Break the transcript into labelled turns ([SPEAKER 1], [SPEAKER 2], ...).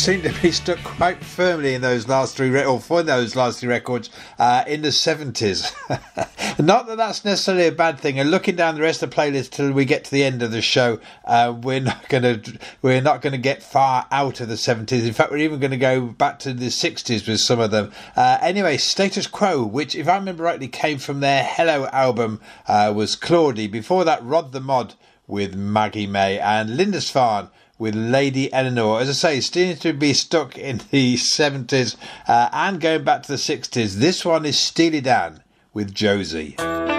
[SPEAKER 1] seem to be stuck quite firmly in those last three records in the 70s. Not that that's necessarily a bad thing. And looking down the rest of the playlist till we get to the end of the show, we're not gonna get far out of the 70s. In fact, we're even going to go back to the 60s with some of them. Anyway, Status Quo, which, if I remember rightly, came from their Hello album, was Claudie. Before that, Rod the Mod with Maggie May, and Lindisfarne with Lady Eleanor. As I say, still to be stuck in the 70s and going back to the 60s. This one is Steely Dan with Josie.